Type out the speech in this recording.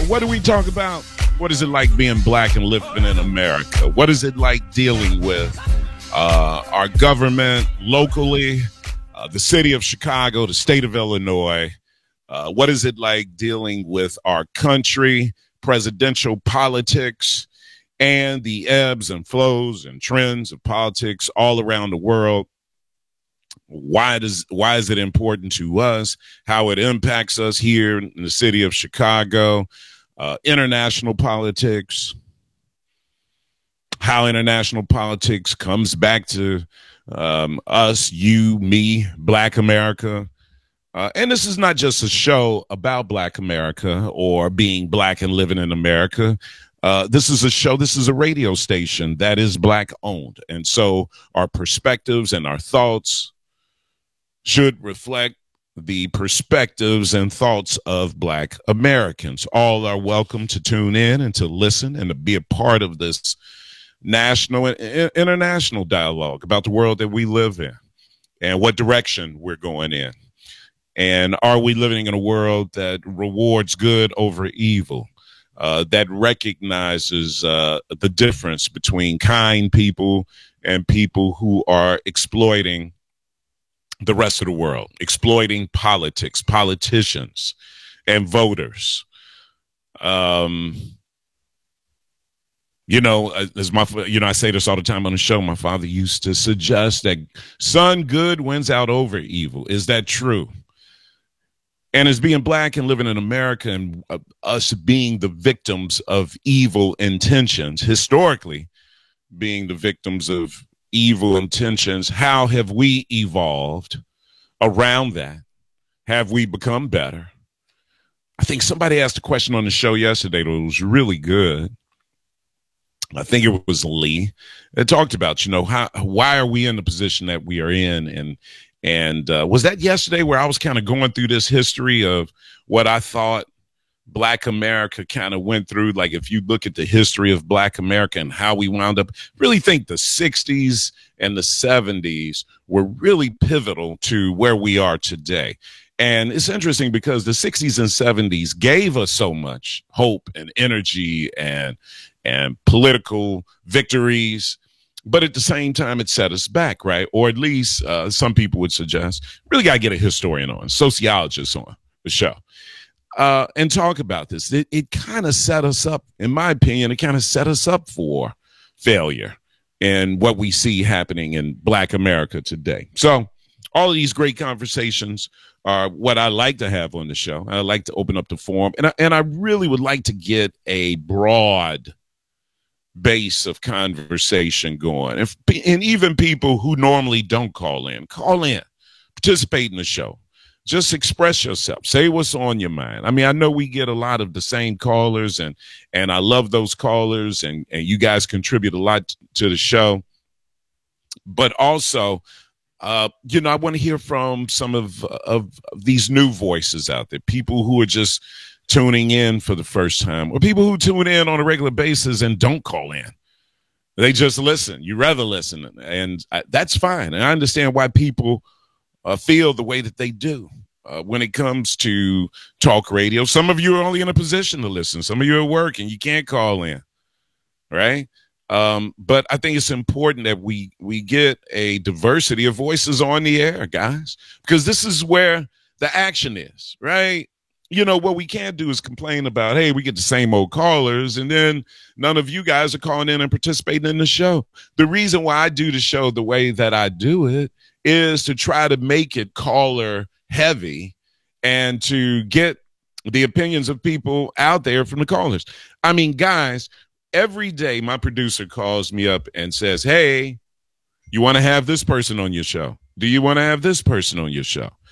What do we talk about? What is it like being black and living in America? What is it like dealing with our government locally, the city of Chicago, the state of Illinois? What is it like dealing with our country, presidential politics, and the ebbs and flows and trends of politics all around the world? Why is it important to us? How it impacts us here in the city of Chicago? International politics, how international politics comes back to us, you, me, Black America. And this is not just a show about Black America or being Black and living in America. This is a show, this is a radio station that is Black owned. And so our perspectives and our thoughts should reflect the perspectives and thoughts of Black Americans. All are welcome to tune in and to listen and to be a part of this national and international dialogue about the world that we live in and what direction we're going in. And are we living in a world that rewards good over evil, that recognizes the difference between kind people and people who are exploiting the rest of the world, exploiting politics, politicians, and voters? As I say this all the time on the show, my father used to suggest that son, good wins out over evil. Is that true? And as being Black and living in America and us being the victims of evil intentions, historically being the victims of evil intentions, how have we evolved around that? Have we become better? I think somebody asked a question on the show yesterday that was really good. I think it was Lee. It talked about, why are we in the position that we are in? And was that yesterday where I was kind of going through this history of what I thought Black America kind of went through? Like, if you look at the history of Black America and how we wound up, really think the 60s and the 70s were really pivotal to where we are today. And it's interesting because the 60s and 70s gave us so much hope and energy and political victories. But at the same time, it set us back, right? Or at least some people would suggest, really got to get a historian on, sociologist on the show, and talk about this. It kind of set us up, in my opinion, it kind of set us up for failure in what we see happening in Black America today. So all of these great conversations are what I like to have on the show. I like to open up the forum, and I really would like to get a broad base of conversation going. And even people who normally don't call in, participate in the show. Just express yourself. Say what's on your mind. I mean, I know we get a lot of the same callers, and I love those callers, and you guys contribute a lot to the show. But also, I want to hear from some of these new voices out there, people who are just tuning in for the first time, or people who tune in on a regular basis and don't call in. They just listen. You rather listen, and that's fine. And I understand why people feel the way that they do when it comes to talk radio. Some of you are only in a position to listen. Some of you are at work and you can't call in, right? But I think it's important that we get a diversity of voices on the air, guys, because this is where the action is, right? What we can't do is complain about, hey, we get the same old callers, and then none of you guys are calling in and participating in the show. The reason why I do the show the way that I do it is to try to make it caller heavy and to get the opinions of people out there from the callers. I mean, guys, every day my producer calls me up and says, hey, you want to have this person on your show? Do you want to have this person on your show?